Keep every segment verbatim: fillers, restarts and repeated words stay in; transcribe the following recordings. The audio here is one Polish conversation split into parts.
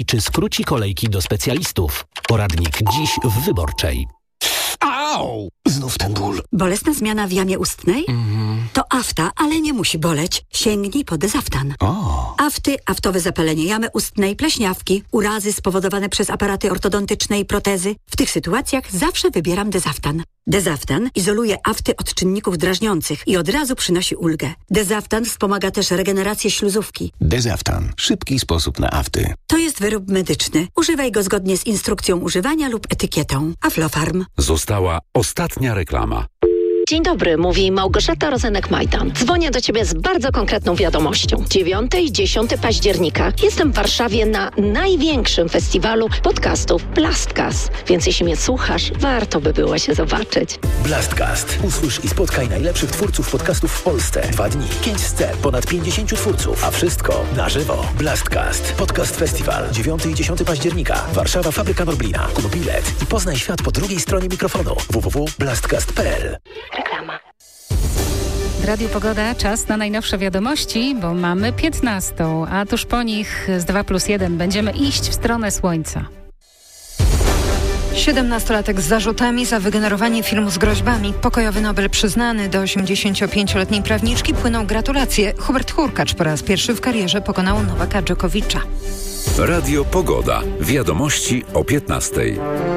czy skróci kolejki do specjalistów. Poradnik dziś w Wyborczej. Au! Znów ten ból. Bolesna zmiana w jamie ustnej? Mhm. To afta, ale nie musi boleć. Sięgnij po Dezaftan. O. Afty, aftowe zapalenie jamy ustnej, pleśniawki, urazy spowodowane przez aparaty ortodontyczne i protezy. W tych sytuacjach zawsze wybieram Dezaftan. Dezaftan izoluje afty od czynników drażniących i od razu przynosi ulgę. Dezaftan wspomaga też regenerację śluzówki. Dezaftan. Szybki sposób na afty. To jest wyrób medyczny. Używaj go zgodnie z instrukcją używania lub etykietą. Aflofarm. Została ostatnia reklama. Dzień dobry, mówi Małgorzata Rozenek-Majdan. Dzwonię do Ciebie z bardzo konkretną wiadomością. dziewiątego i dziesiątego października jestem w Warszawie na największym festiwalu podcastów Blastcast. Więc jeśli mnie słuchasz, warto by było się zobaczyć. Blastcast. Usłysz i spotkaj najlepszych twórców podcastów w Polsce. Dwa dni, pięć scen, ponad pięćdziesięciu twórców, a wszystko na żywo. Blastcast. Podcast Festiwal. dziewiątego i dziesiątego października. Warszawa, Fabryka Norblina. Kup bilet i poznaj świat po drugiej stronie mikrofonu. w w w kropka blastcast kropka p l. Reklama. W Radiu Pogoda czas na najnowsze wiadomości, bo mamy piętnastą, a tuż po nich z dwa plus jeden będziemy iść w stronę słońca. siedemnastolatek z zarzutami za wygenerowanie filmu z groźbami. Pokojowy Nobel przyznany do osiemdziesięciopięcioletniej prawniczki płyną gratulacje. Hubert Hurkacz po raz pierwszy w karierze pokonał Nowaka Dżokowicza. Radio Pogoda. Wiadomości o piętnastej.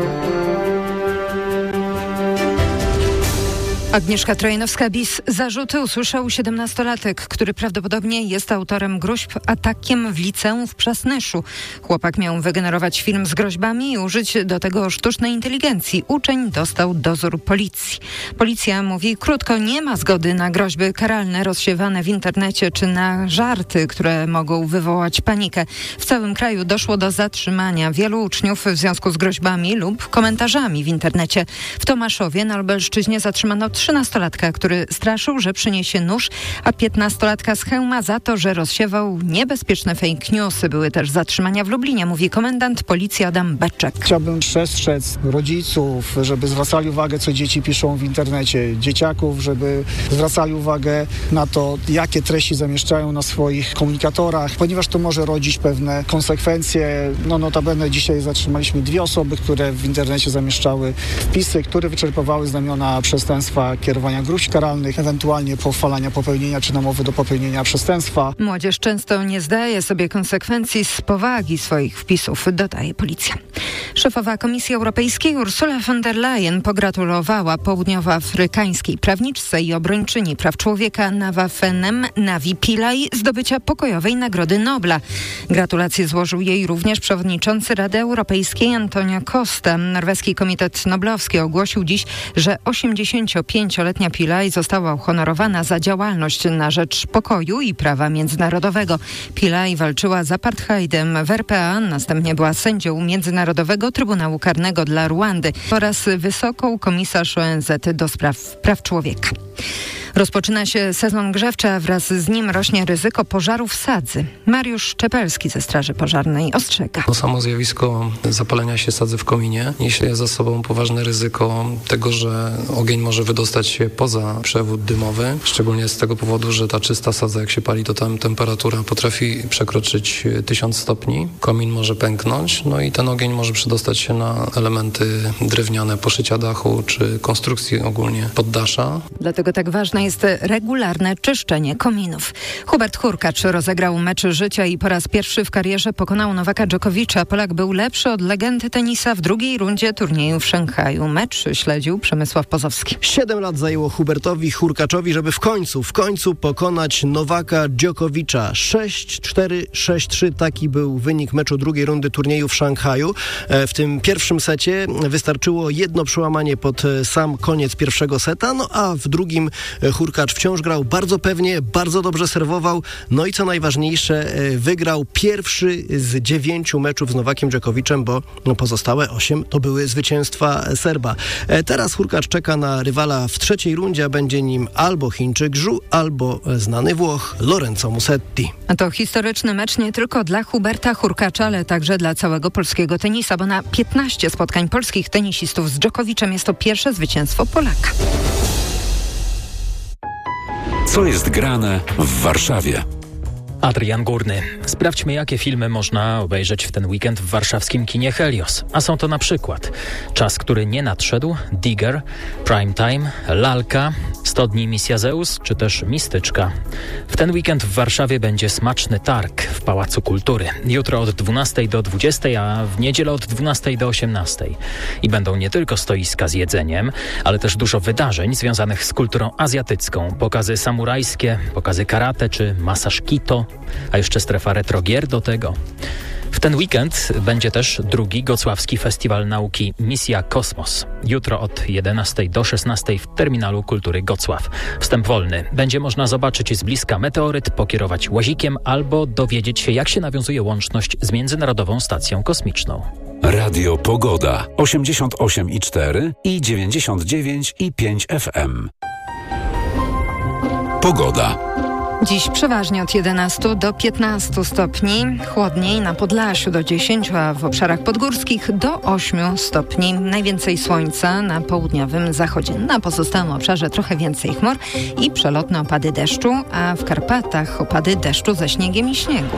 Agnieszka Trojanowska-Bis. Zarzuty usłyszał siedemnastolatek, który prawdopodobnie jest autorem groźb atakiem w liceum w Przasnyszu. Chłopak miał wygenerować film z groźbami i użyć do tego sztucznej inteligencji. Uczeń dostał dozór policji. Policja mówi krótko, nie ma zgody na groźby karalne rozsiewane w internecie czy na żarty, które mogą wywołać panikę. W całym kraju doszło do zatrzymania wielu uczniów w związku z groźbami lub komentarzami w internecie. W Tomaszowie na Lubelszczyźnie zatrzymano trzynastolatka, który straszył, że przyniesie nóż, a piętnastolatka z Chełma za to, że rozsiewał niebezpieczne fake newsy. Były też zatrzymania w Lublinie, mówi komendant policji Adam Beczek. Chciałbym przestrzec rodziców, żeby zwracali uwagę, co dzieci piszą w internecie, dzieciaków, żeby zwracali uwagę na to, jakie treści zamieszczają na swoich komunikatorach, ponieważ to może rodzić pewne konsekwencje. No notabene dzisiaj zatrzymaliśmy dwie osoby, które w internecie zamieszczały wpisy, które wyczerpywały znamiona przestępstwa kierowania gruźb karalnych, ewentualnie pochwalania popełnienia czy namowy do popełnienia przestępstwa. Młodzież często nie zdaje sobie konsekwencji z powagi swoich wpisów, dodaje policja. Szefowa Komisji Europejskiej Ursula von der Leyen pogratulowała południowoafrykańskiej prawniczce i obrończyni praw człowieka Nawafenem Navi Pillay zdobycia pokojowej Nagrody Nobla. Gratulacje złożył jej również przewodniczący Rady Europejskiej Antonio Costa. Norweski Komitet Noblowski ogłosił dziś, że osiemdziesięciopięcioletnia Pillay została uhonorowana za działalność na rzecz pokoju i prawa międzynarodowego. Pillay walczyła z apartheidem w R P A, następnie była sędzią Międzynarodowego Trybunału Karnego dla Ruandy oraz wysoką komisarz O N Z do spraw praw człowieka. Rozpoczyna się sezon grzewczy, a wraz z nim rośnie ryzyko pożarów sadzy. Mariusz Czepelski ze Straży Pożarnej ostrzega. To samo zjawisko zapalenia się sadzy w kominie niesie za sobą poważne ryzyko tego, że ogień może wydostać się poza przewód dymowy, szczególnie z tego powodu, że ta czysta sadza, jak się pali, to tam temperatura potrafi przekroczyć tysiąc stopni. Komin może pęknąć, no i ten ogień może przedostać się na elementy drewniane, poszycia dachu czy konstrukcji ogólnie poddasza. Dlatego tak ważne jest regularne czyszczenie kominów. Hubert Hurkacz rozegrał mecz życia i po raz pierwszy w karierze pokonał Nowaka Dżokowicza. Polak był lepszy od legendy tenisa w drugiej rundzie turnieju w Szanghaju. Mecz śledził Przemysław Pozowski. Siedem lat zajęło Hubertowi Hurkaczowi, żeby w końcu, w końcu pokonać Nowaka Dżokowicza. sześć cztery, sześć trzy, taki był wynik meczu drugiej rundy turnieju w Szanghaju. W tym pierwszym secie wystarczyło jedno przełamanie pod sam koniec pierwszego seta, no a w drugim Hurkacz wciąż grał bardzo pewnie, bardzo dobrze serwował, no i co najważniejsze, wygrał pierwszy z dziewięciu meczów z Nowakiem Dżokowiczem, bo pozostałe osiem to były zwycięstwa Serba. Teraz Hurkacz czeka na rywala w trzeciej rundzie, a będzie nim albo Chińczyk Zhu, albo znany Włoch Lorenzo Musetti. A to historyczny mecz nie tylko dla Huberta Hurkacza, ale także dla całego polskiego tenisa, bo na piętnaście spotkań polskich tenisistów z Dżokowiczem jest to pierwsze zwycięstwo Polaka. Co jest grane w Warszawie? Adrian Górny. Sprawdźmy, jakie filmy można obejrzeć w ten weekend w warszawskim kinie Helios. A są to na przykład Czas, który nie nadszedł, Digger, Prime Time, Lalka, sto dni Misja Zeus czy też Mistyczka. W ten weekend w Warszawie będzie smaczny targ w Pałacu Kultury. Jutro od dwunastej do dwudziestej, a w niedzielę od dwunastej do osiemnastej. I będą nie tylko stoiska z jedzeniem, ale też dużo wydarzeń związanych z kulturą azjatycką. Pokazy samurajskie, pokazy karate czy masaż kito, a jeszcze strefa retro gier do tego. W ten weekend będzie też drugi Gocławski Festiwal Nauki Misja Kosmos. Jutro od jedenastej do szesnastej w Terminalu Kultury Gocław. Wstęp wolny. Będzie można zobaczyć z bliska meteoryt, pokierować łazikiem albo dowiedzieć się, jak się nawiązuje łączność z Międzynarodową Stacją Kosmiczną. Radio Pogoda osiemdziesiąt osiem i cztery i dziewięćdziesiąt dziewięć i pięć F M. Pogoda. Dziś przeważnie od jedenastu do piętnastu stopni, chłodniej na Podlasiu do dziesięciu, a w obszarach podgórskich do ośmiu stopni. Najwięcej słońca na południowym zachodzie. Na pozostałym obszarze trochę więcej chmur i przelotne opady deszczu, a w Karpatach opady deszczu ze śniegiem i śniegu.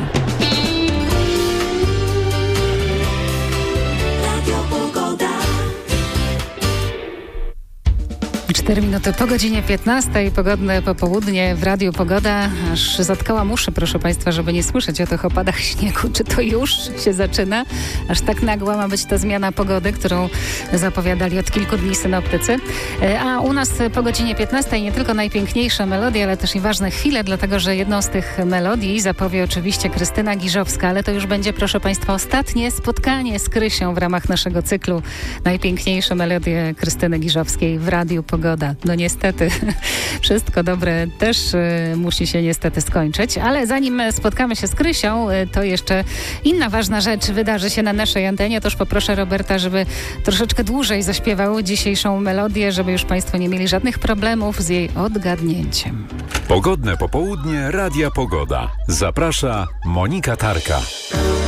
cztery minuty po godzinie piętnastej, pogodne popołudnie w Radiu Pogoda. Aż zatkałam uszy, proszę Państwa, żeby nie słyszeć o tych opadach śniegu. Czy to już się zaczyna? Aż tak nagła ma być ta zmiana pogody, którą zapowiadali od kilku dni synoptycy. A u nas po godzinie piętnastej nie tylko najpiękniejsze melodie, ale też i ważne chwile, dlatego że jedną z tych melodii zapowie oczywiście Krystyna Giżowska, ale to już będzie, proszę Państwa, ostatnie spotkanie z Krysią w ramach naszego cyklu Najpiękniejsze melodie Krystyny Giżowskiej w Radiu Pogoda. No niestety, wszystko dobre też y, musi się niestety skończyć, ale zanim spotkamy się z Krysią, y, to jeszcze inna ważna rzecz wydarzy się na naszej antenie. Toż poproszę Roberta, żeby troszeczkę dłużej zaśpiewał dzisiejszą melodię, żeby już Państwo nie mieli żadnych problemów z jej odgadnięciem. Pogodne popołudnie Radia Pogoda. Zaprasza Monika Tarka.